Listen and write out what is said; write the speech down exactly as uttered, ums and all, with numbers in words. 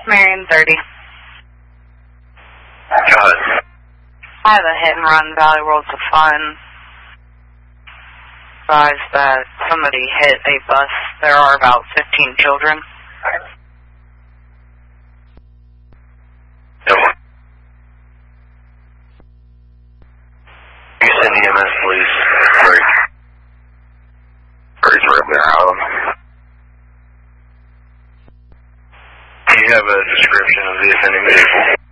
Marion thirty. Go ahead. I have a hit and run, Valley Worlds of Fun. Advised that somebody hit a bus. There are about fifteen children. Yep. You send E M S police. Great. Great for Bear Island. Do you have a description of the offending vehicle?